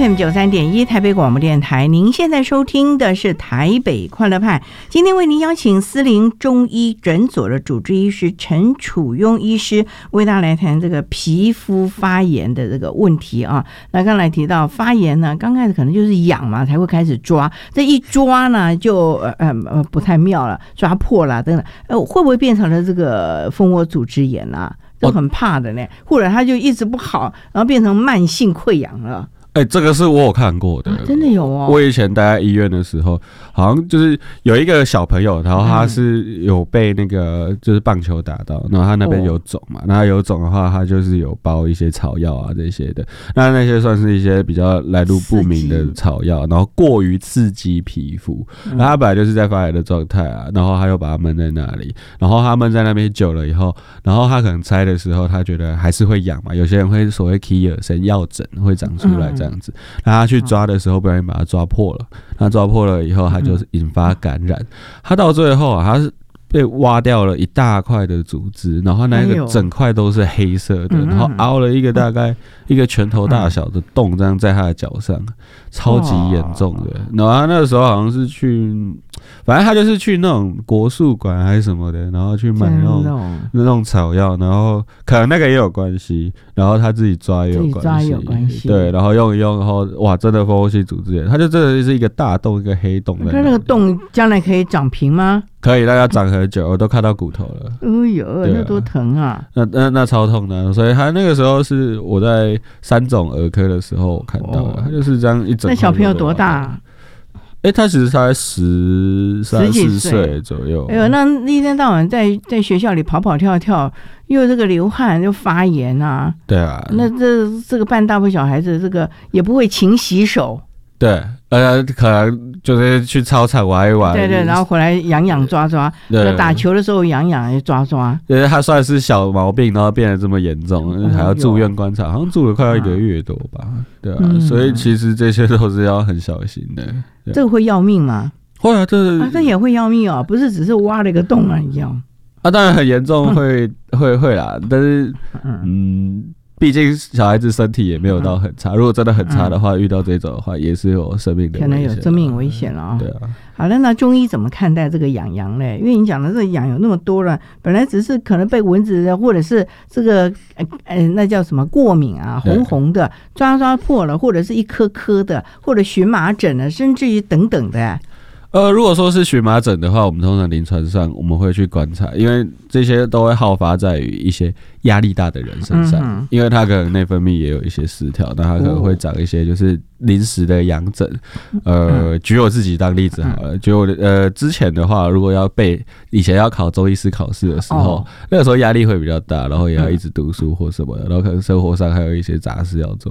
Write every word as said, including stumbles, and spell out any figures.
F M 九三点一台北广播电台，您现在收听的是台北快乐派。今天为您邀请思林中医诊所的主治医师陈楚庸医师，为大家来谈这个皮肤发炎的这个问题啊。那刚才提到发炎呢，刚开始可能就是痒嘛，才会开始抓，这一抓呢就呃呃不太妙了，抓破了等等，呃会不会变成了这个蜂窝组织炎啊？都很怕的呢，或者它就一直不好，然后变成慢性溃疡了。 哎、欸，这个是我有看过的、啊， 真的有哦。 我以前待在医院的时候，好像就是有一个小朋友，然后他是有被那个就是棒球打到，然后他那边有肿嘛，那、哦、他有肿的话，他就是有包一些草药啊这些的，那那些算是一些比较来路不明的草药，然后过于刺激皮肤，然后他本来就是在发炎的状态啊，然后他又把它闷在那里，然后他闷在那边久了以后，然后他可能拆的时候，他觉得还是会痒嘛，有些人会所谓起耳生药疹会长出来。这样子，那他去抓的时候，不小心把它抓破了。那抓破了以后，他就引发感染。他到最后啊，他是被挖掉了一大块的组织，然后那个整块都是黑色的，然后凹了一个大概一个拳头大小的洞，这样在他的脚上，超级严重的。然后他那个时候好像是去，反正他就是去那种国术馆还是什么的，然后去买那种那种草药，然后可能那个也有关系，然后他自己抓也有关系，有关系对，然后用一用，然后哇，真的蜂窝性组织炎，他就真的是一个大洞，一个黑洞。 他那个洞将来可以长平吗？ 可以，大家长很久，我都看到骨头了。 哎呦，那多疼啊！ 那那那超痛的，所以他那个时候是我在三种儿科的时候我看到的，他、哦、就是这样一整。 那小朋友多大、啊？ 哎、欸，他其实才十三四岁左右。 哎呦，那一天到晚在在学校里跑跑跳跳，又这个流汗又发炎啊。 对啊。那这这个半大部小孩子，这个也不会勤洗手。 对，呃，可能就是去操场玩一玩， 对对，然后回来痒痒抓抓，对，打球的时候痒痒抓抓。 对，他算是小毛病，然后变得这么严重，嗯、还要住院观察，好像住了快要一个月多吧。啊对啊、嗯，所以其实这些都是要很小心的。 这个会要命吗？ 会啊，这啊，这也会要命哦，不是只是挖了一个洞而已哦。 啊，当然很严重会，会会会啦，但是嗯。毕竟小孩子身体也没有到很差，如果真的很差的话，嗯、遇到这种的话，也是有生命的危险， 可能有生命危险了啊、哦。 对啊。好了，那中医怎么看待这个痒痒嘞？因为你讲的这个痒有那么多了，本来只是可能被蚊子或者是这个呃呃那叫什么过敏啊，红红的抓抓破了，或者是一颗颗的，或者荨麻疹啊，甚至于等等的。 呃，如果说是荨麻疹的话，我们通常临床上我们会去观察，因为这些都会好发在于一些压力大的人身上，嗯、因为他可能内分泌也有一些失调，那他可能会长一些就是临时的痒疹。呃，举我自己当例子好了，举我呃之前的话，如果要背以前要考中医师考试的时候，哦、那个时候压力会比较大，然后也要一直读书或什么的，然后可能生活上还有一些杂事要做。